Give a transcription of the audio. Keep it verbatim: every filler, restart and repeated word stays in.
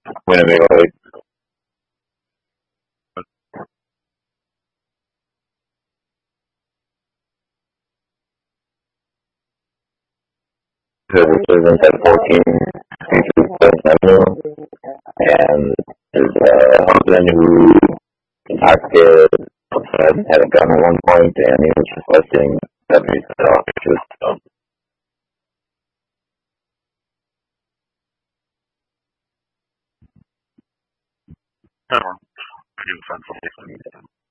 Winnebago, like, this is in ten fourteen Seventh Avenue, and there's a husband who acted had, had a gun at one point, and he was requesting seventy dollars. So, Never. Pretty offensive.